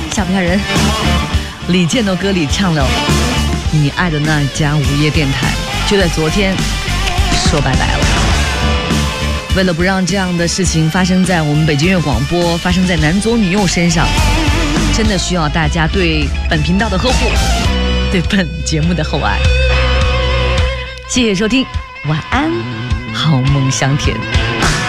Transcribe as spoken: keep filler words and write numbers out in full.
吓不吓人？李健的歌里唱了你爱的那家午夜电台就在昨天说拜拜了。为了不让这样的事情发生在我们北京乐广播，发生在男左女右身上，真的需要大家对本频道的呵护，对本节目的厚爱。谢谢收听，晚安，好梦香甜。